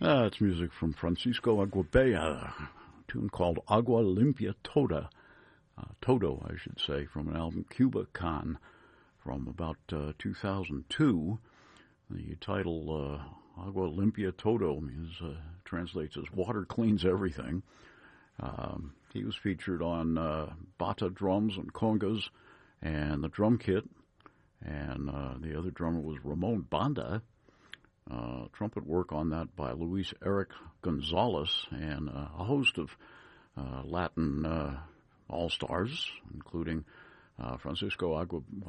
That's music from Francisco Aguabea, a tune called Agua Limpia Toda. Todo, I should say, from an album Cuba Con from about 2002. The title Agua Limpia Todo means, translates as water cleans everything. He was featured on bata drums and congas and the drum kit, and the other drummer was Ramon Banda. Trumpet work on that by Luis Eric Gonzalez, and a host of Latin all-stars, including Francisco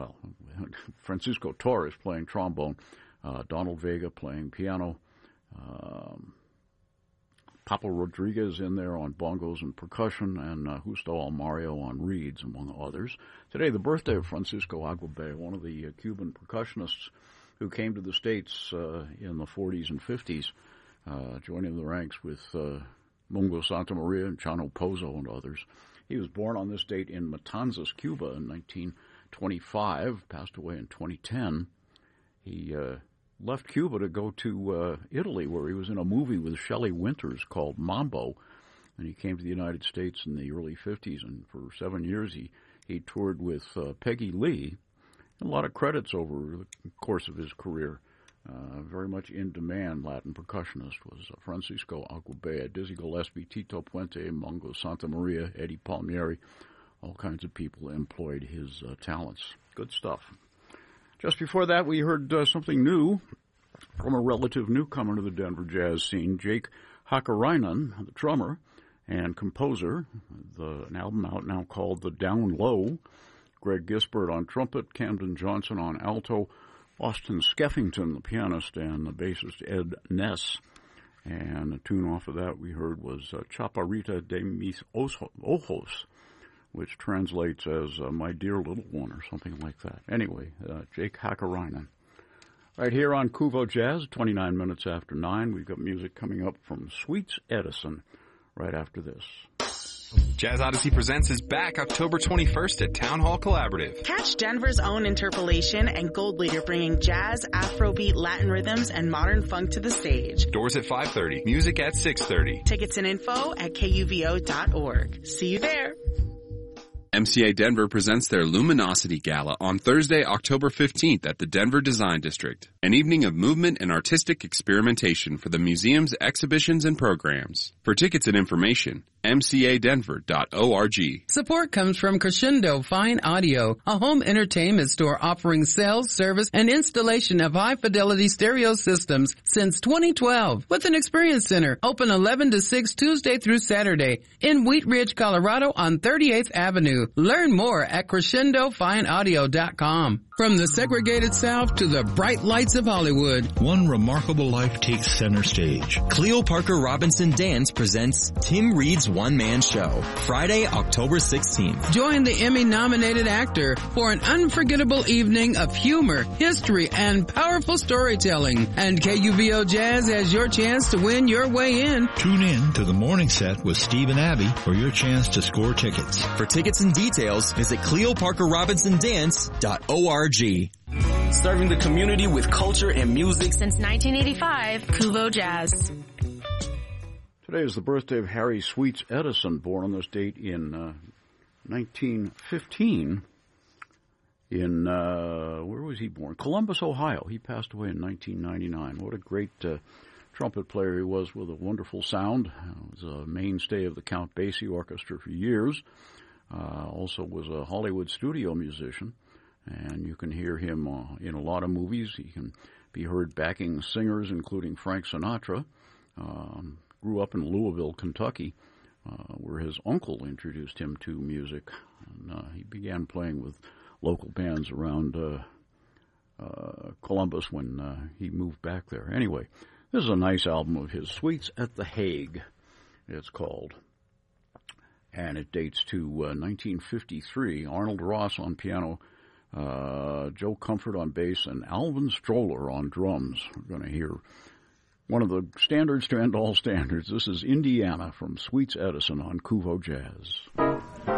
Torres playing trombone, Donald Vega playing piano, Papo Rodriguez in there on bongos and percussion, and Justo Almario on reeds, among others. Today, the birthday of Francisco Aguabea, one of the Cuban percussionists who came to the States in the 40s and 50s, joining the ranks with Mungo Santamaria and Chano Pozo and others. He was born on this date in Matanzas, Cuba in 1925, passed away in 2010. He left Cuba to go to Italy, where he was in a movie with Shelley Winters called Mambo, and he came to the United States in the early 50s, and for 7 years he toured with Peggy Lee. A lot of credits over the course of his career. Very much in demand Latin percussionist was Francisco Aguabea, Dizzy Gillespie, Tito Puente, Mungo Santamaria, Eddie Palmieri. All kinds of people employed his talents. Good stuff. Just before that, we heard something new from a relative newcomer to the Denver jazz scene, Jake Hakarainen, the drummer and composer. An album out now called The Down Low. Greg Gisbert on trumpet, Camden Johnson on alto, Austin Skeffington, the pianist, and the bassist Ed Ness. And the tune off of that we heard was Chaparrita de mis ojos, which translates as My Dear Little One, or something like that. Anyway, Jake Hakarainen. Right here on Kuvo Jazz, 29 minutes after 9, we've got music coming up from Sweets Edison right after this. Jazz Odyssey Presents is back October 21st at Town Hall Collaborative. Catch Denver's own Interpolation and Gold Leader bringing jazz, Afrobeat, Latin rhythms, and modern funk to the stage. Doors at 5:30, music at 6:30. Tickets and info at kuvo.org. See you there. MCA Denver presents their Luminosity Gala on Thursday, October 15th at the Denver Design District. An evening of movement and artistic experimentation for the museum's exhibitions and programs. For tickets and information, mcadenver.org. Support comes from Crescendo Fine Audio, a home entertainment store offering sales, service, and installation of high-fidelity stereo systems since 2012, with an experience center open 11 to 6 Tuesday through Saturday in Wheat Ridge, Colorado on 38th Avenue. Learn more at crescendofineaudio.com. From the segregated South to the bright lights of Hollywood, one remarkable life takes center stage. Cleo Parker Robinson Dance presents Tim Reed's one-man show, Friday, October 16th. Join the Emmy-nominated actor for an unforgettable evening of humor, history, and powerful storytelling. And KUVO Jazz has your chance to win your way in. Tune in to the morning set with Steve and Abby for your chance to score tickets. For tickets and details, visit CleoParkerRobinsonDance.org. Serving the community with culture and music since 1985, Kuvo Jazz. Today is the birthday of Harry Sweets Edison, born on this date in 1915 in, where was he born? Columbus, Ohio. He passed away in 1999. What a great trumpet player he was, with a wonderful sound. He was a mainstay of the Count Basie Orchestra for years. Also was a Hollywood studio musician, and you can hear him in a lot of movies. He can be heard backing singers, including Frank Sinatra. Grew up in Louisville, Kentucky, where his uncle introduced him to music. And, he began playing with local bands around Columbus when he moved back there. Anyway, this is a nice album of his, Sweets at the Hague, it's called. And it dates to 1953. Arnold Ross on piano, Joe Comfort on bass, and Alvin Stroller on drums. We're going to hear one of the standards to end all standards. This is Indiana from Sweets Edison on Kuvo Jazz.